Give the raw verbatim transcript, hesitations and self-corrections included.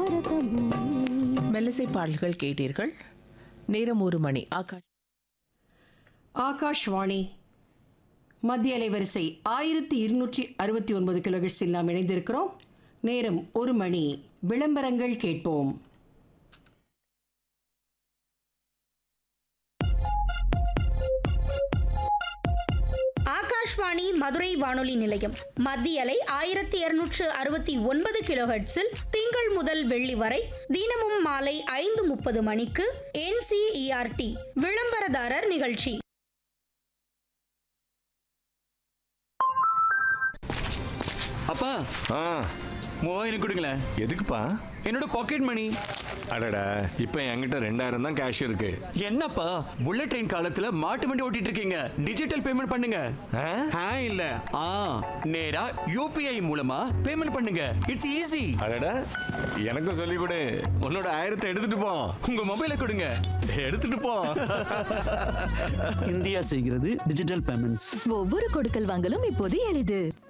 மெல்லிசை பாடல்கள் கேட்டீர்கள். நேரம் ஒரு மணி. ஆகாஷ் ஆகாஷ்வாணி மத்திய அலைவரிசை ஆயிரத்தி இருநூற்றி அறுபத்தி ஒன்பது கிலோஹெர்ட்ஸில் நாம் இணைந்திருக்கிறோம். நேரம் ஒரு மணி. விளம்பரங்கள் கேட்போம். ஆகாஷ்வாணி மதுரை வானொலி நிலையம் மத்திய அலை ஆயிரத்தி இருநூற்று அறுபத்தி ஒன்பது கிலோஹெர்ட்ஸில் திங்கள் முதல் வெள்ளி வரை தினமும் மாலை ஐந்து முப்பது மணிக்கு என்சிஇஆர்டி விளம்பரதாரர் நிகழ்ச்சி. அப்பா மூவாயிரம் கொடுங்களேன். எதுக்குப்பா? என்னோட பாக்கெட் மணி. அடடா, இப்ப என்கிட்ட ரெண்டாயிரம் தான் கேஷ் இருக்கு. என்னப்பா புல்லட் ட்ரெயின் காலத்துல மாட்டு வண்டி ஓட்டிட்டு இருக்கீங்க? டிஜிட்டல் பேமெண்ட் பண்ணுங்க. ஆ இல்ல ஆ நேரா யூபிஐ மூலமா பேமெண்ட் பண்ணுங்க. It's easy. அடடா, எனக்கும் சொல்லி கொடு. உன்னோட ஆயிரத்தை எடுத்துட்டு போ. உங்க மொபைலை கொடுங்க. எடுத்துட்டு போ. இந்தியா செய்கிறது டிஜிட்டல் பேமெண்ட்ஸ். ஒவ்வொரு கொடுக்கல் வாங்கலும் இப்போது எளிது.